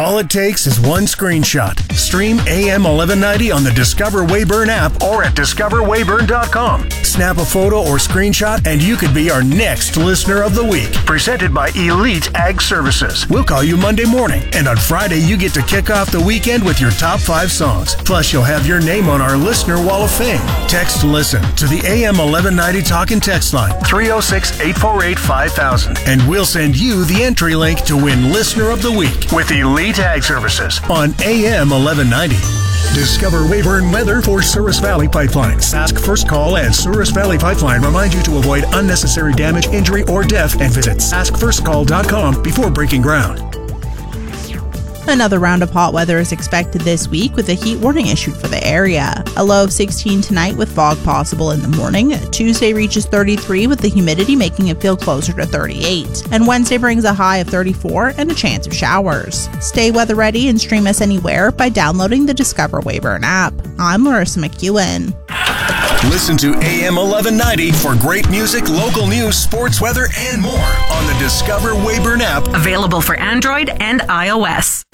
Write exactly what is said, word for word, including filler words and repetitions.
All it takes is one screenshot. Stream A M eleven ninety on the Discover Weyburn app or at discover weyburn dot com. Snap a photo or screenshot and you could be our next Listener of the Week. Presented by Elite Ag Services. We'll call you Monday morning, and on Friday you get to kick off the weekend with your top five songs. Plus, you'll have your name on our Listener Wall of Fame. Text LISTEN to the A M eleven ninety Talk and Text line three oh six, eight four eight, five thousand, and we'll send you the entry link to win Listener of the Week with Elite Ag Services on A M eleven ninety. Discover Weyburn weather for Souris Valley Pipeline. Sask First Call and Souris Valley Pipeline remind you to avoid unnecessary damage, injury, or death, and visit sask first call dot com before breaking ground. Another round of hot weather is expected this week with a heat warning issued for the area. A low of sixteen tonight with fog possible in the morning. Tuesday reaches thirty-three with the humidity making it feel closer to thirty-eight. And Wednesday brings a high of thirty-four and a chance of showers. Stay weather ready and stream us anywhere by downloading the Discover Weyburn app. I'm Larissa McEwen. Listen to A M eleven ninety for great music, local news, sports, weather, and more on the Discover Weyburn app. Available for Android and iOS.